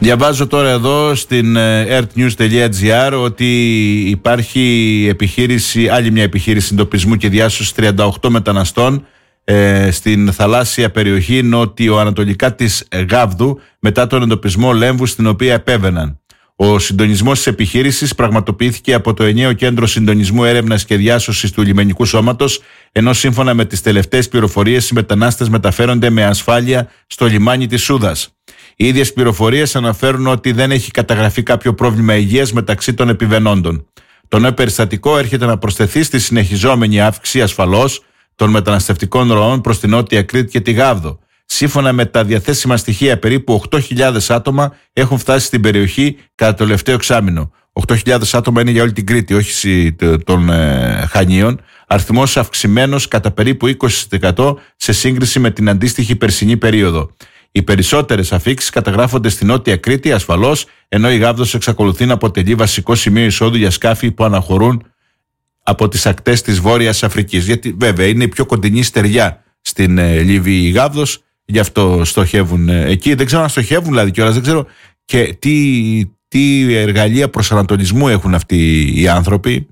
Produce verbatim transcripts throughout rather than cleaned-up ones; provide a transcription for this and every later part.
Διαβάζω τώρα εδώ στην earthnews.gr ότι υπάρχει επιχείρηση, άλλη μια επιχείρηση εντοπισμού και διάσωσης τριάντα οκτώ μεταναστών ε, στην θαλάσσια περιοχή νότιο-ανατολικά της Γάβδου μετά τον εντοπισμό λέμβου στην οποία επέβαιναν. Ο συντονισμός της επιχείρησης πραγματοποιήθηκε από το ενιαίο Κέντρο Συντονισμού Έρευνας και Διάσωσης του Λιμενικού Σώματος, ενώ σύμφωνα με τις τελευταίες πληροφορίες οι μετανάστες μεταφέρονται με ασφάλεια στο λιμάνι της Σούδας. Οι ίδιες πληροφορίες αναφέρουν ότι δεν έχει καταγραφεί κάποιο πρόβλημα υγείας μεταξύ των επιβαινόντων. Το νέο περιστατικό έρχεται να προσθεθεί στη συνεχιζόμενη αύξηση ασφαλώς των μεταναστευτικών ροών προς την Νότια Κρήτη και τη Γάβδο. Σύμφωνα με τα διαθέσιμα στοιχεία, περίπου οκτώ χιλιάδες άτομα έχουν φτάσει στην περιοχή κατά το τελευταίο εξάμηνο. οκτώ χιλιάδες άτομα είναι για όλη την Κρήτη, όχι των ε, Χανίων. Αριθμός αυξημένος κατά περίπου είκοσι τοις εκατό σε σύγκριση με την αντίστοιχη περσινή περίοδο. Οι περισσότερες αφίξεις καταγράφονται στην Νότια Κρήτη ασφαλώς, ενώ η Γάβδος εξακολουθεί να αποτελεί βασικό σημείο εισόδου για σκάφη που αναχωρούν από τις ακτές της Βόρειας Αφρικής. Γιατί βέβαια είναι η πιο κοντινή στεριά στην ε, Λιβύη η Γάβδος, γι' αυτό στοχεύουν ε, εκεί. Δεν ξέρω αν στοχεύουν δηλαδή κιόλας, δεν ξέρω και τι, τι εργαλεία προσανατολισμού έχουν αυτοί οι άνθρωποι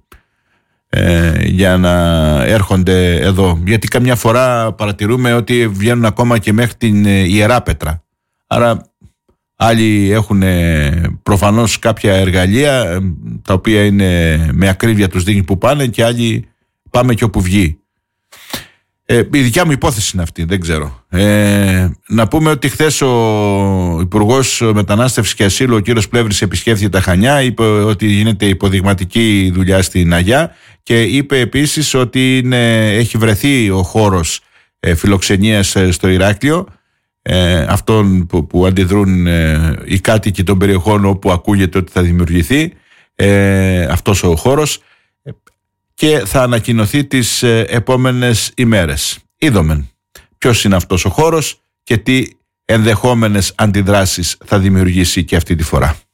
ε, για να έρχονται εδώ. Γιατί καμιά φορά παρατηρούμε ότι βγαίνουν ακόμα και μέχρι την ε, Ιεράπετρα. Άρα άλλοι έχουν ε, προφανώς κάποια εργαλεία ε, τα οποία είναι με ακρίβεια τους δείχνει που πάνε και άλλοι πάμε και όπου βγει. Ε, η δικιά μου υπόθεση είναι αυτή, δεν ξέρω. Ε, να πούμε ότι χθες ο Υπουργός Μετανάστευσης και Ασύλου, ο κύριος Πλεύρης, επισκέφθηκε τα Χανιά, είπε ότι γίνεται υποδειγματική δουλειά στην Αγιά και είπε επίσης ότι είναι, έχει βρεθεί ο χώρος ε, φιλοξενίας ε, στο Ηράκλειο, ε, αυτόν που, που αντιδρούν ε, οι κάτοικοι των περιοχών όπου ακούγεται ότι θα δημιουργηθεί ε, αυτός ο χώρος, και θα ανακοινωθεί τις ε, επόμενες ημέρες. Είδομεν ποιος είναι αυτός ο χώρος και τι ενδεχόμενες αντιδράσεις θα δημιουργήσει και αυτή τη φορά.